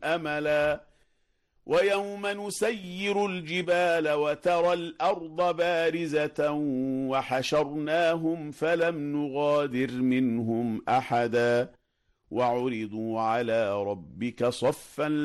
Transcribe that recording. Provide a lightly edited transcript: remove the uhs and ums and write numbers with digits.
أملا ويوم نسير الجبال وترى الأرض بارزة وحشرناهم فلم نغادر منهم أحدا وعرضوا على ربك صفا